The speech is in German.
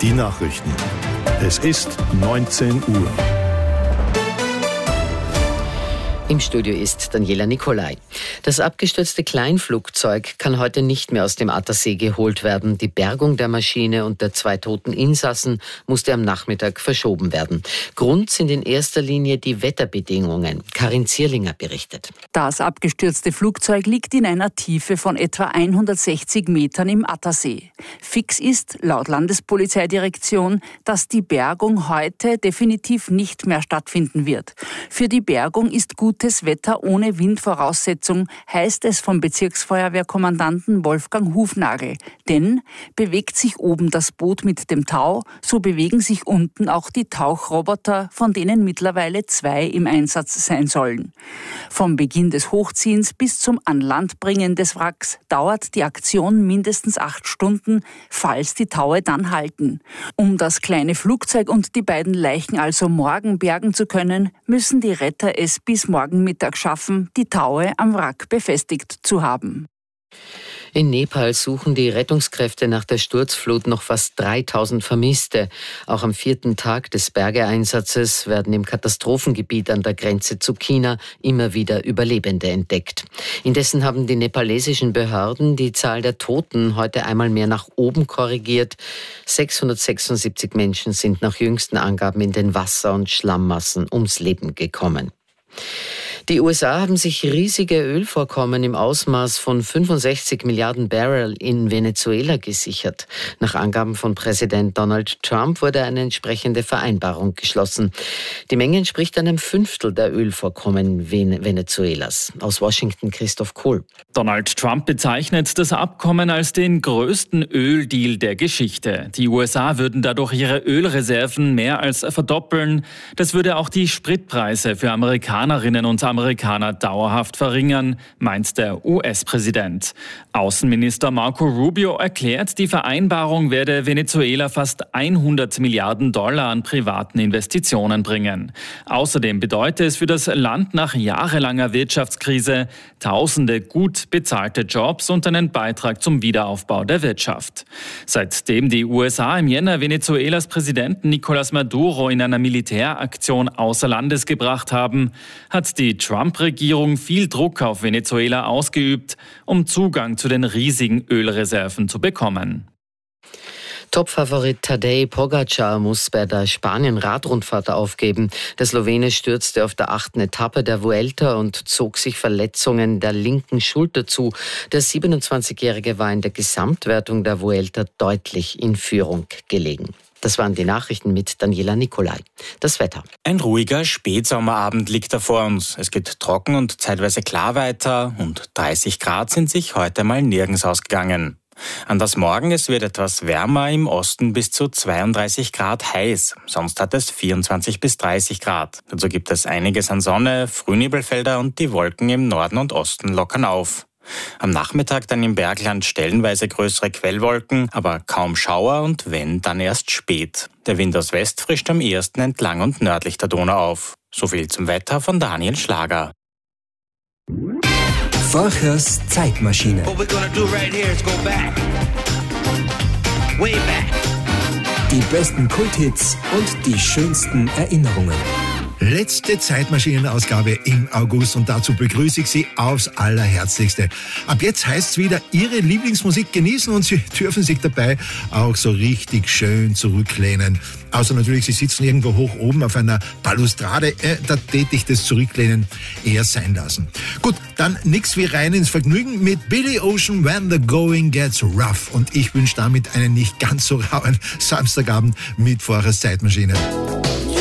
Die Nachrichten. Es ist 19 Uhr. Im Studio ist Daniela Nicolai. Das abgestürzte Kleinflugzeug kann heute nicht mehr aus dem Attersee geholt werden. Die Bergung der Maschine und der 2 toten Insassen musste am Nachmittag verschoben werden. Grund sind in erster Linie die Wetterbedingungen. Karin Zierlinger berichtet. Das abgestürzte Flugzeug liegt in einer Tiefe von etwa 160 Metern im Attersee. Fix ist, laut Landespolizeidirektion, dass die Bergung heute definitiv nicht mehr stattfinden wird. Für die Bergung ist gutes Wetter ohne Windvoraussetzung, heißt es vom Bezirksfeuerwehrkommandanten Wolfgang Hufnagel. Denn bewegt sich oben das Boot mit dem Tau, so bewegen sich unten auch die Tauchroboter, von denen mittlerweile 2 im Einsatz sein sollen. Vom Beginn des Hochziehens bis zum Anlandbringen des Wracks dauert die Aktion mindestens 8 Stunden, falls die Taue dann halten. Um das kleine Flugzeug und die beiden Leichen also morgen bergen zu können, müssen die Retter es bis morgen Mittag schaffen, die Taue am Wrack befestigt zu haben. In Nepal suchen die Rettungskräfte nach der Sturzflut noch fast 3000 Vermisste. Auch am 4. Tag des Bergeeinsatzes werden im Katastrophengebiet an der Grenze zu China immer wieder Überlebende entdeckt. Indessen haben die nepalesischen Behörden die Zahl der Toten heute einmal mehr nach oben korrigiert. 676 Menschen sind nach jüngsten Angaben in den Wasser- und Schlammmassen ums Leben gekommen. Die USA haben sich riesige Ölvorkommen im Ausmaß von 65 Milliarden Barrel in Venezuela gesichert. Nach Angaben von Präsident Donald Trump wurde eine entsprechende Vereinbarung geschlossen. Die Menge entspricht einem 1/5 der Ölvorkommen Venezuelas. Aus Washington Christoph Kohl. Donald Trump bezeichnet das Abkommen als den größten Öldeal der Geschichte. Die USA würden dadurch ihre Ölreserven mehr als verdoppeln. Das würde auch die Spritpreise für Amerikanerinnen und Amerikaner dauerhaft verringern, meint der US-Präsident. Außenminister Marco Rubio erklärt, die Vereinbarung werde Venezuela fast 100 Milliarden Dollar an privaten Investitionen bringen. Außerdem bedeutet es für das Land nach jahrelanger Wirtschaftskrise Tausende gut bezahlte Jobs und einen Beitrag zum Wiederaufbau der Wirtschaft. Seitdem die USA im Jänner Venezuelas Präsidenten Nicolás Maduro in einer Militäraktion außer Landes gebracht haben, hat die Trump-Regierung viel Druck auf Venezuela ausgeübt, um Zugang zu den riesigen Ölreserven zu bekommen. Topfavorit Tadej Pogačar muss bei der Spanien-Radrundfahrt aufgeben. Der Slowene stürzte auf der 8. Etappe der Vuelta und zog sich Verletzungen der linken Schulter zu. Der 27-Jährige war in der Gesamtwertung der Vuelta deutlich in Führung gelegen. Das waren die Nachrichten mit Daniela Nicolai. Das Wetter. Ein ruhiger Spätsommerabend liegt da vor uns. Es geht trocken und zeitweise klar weiter und 30 Grad sind sich heute mal nirgends ausgegangen. An das Morgen, es wird etwas wärmer, im Osten bis zu 32 Grad heiß. Sonst hat es 24 bis 30 Grad. Dazu gibt es einiges an Sonne, Frühnebelfelder und die Wolken im Norden und Osten lockern auf. Am Nachmittag dann im Bergland stellenweise größere Quellwolken, aber kaum Schauer und wenn, dann erst spät. Der Wind aus West frischt am ehesten entlang und nördlich der Donau auf. Soviel zum Wetter von Daniel Schlager. Forchers Zeitmaschine. Die besten Kulthits und die schönsten Erinnerungen. Letzte Zeitmaschinenausgabe im August und dazu begrüße ich Sie aufs Allerherzlichste. Ab jetzt heißt es wieder, Ihre Lieblingsmusik genießen und Sie dürfen sich dabei auch so richtig schön zurücklehnen. Außer natürlich, Sie sitzen irgendwo hoch oben auf einer Balustrade, da täte ich das Zurücklehnen eher sein lassen. Gut, dann nix wie rein ins Vergnügen mit Billy Ocean, When the Going Gets Rough. Und ich wünsche damit einen nicht ganz so rauen Samstagabend mit Forchers Zeitmaschine.